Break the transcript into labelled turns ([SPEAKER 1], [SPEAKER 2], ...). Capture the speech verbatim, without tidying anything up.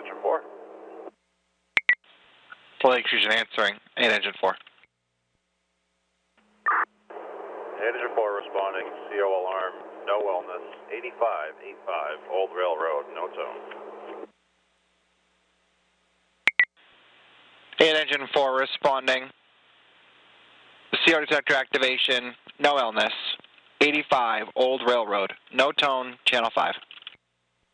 [SPEAKER 1] Engine four.
[SPEAKER 2] Lake Fusion answering. eight Engine four.
[SPEAKER 1] Engine four responding. C O alarm. No wellness. eighty-five eighty-five Old Railroad. No tone.
[SPEAKER 2] eight Engine four responding. C O detector activation. No illness. eighty-five Old Railroad. No tone. Channel five.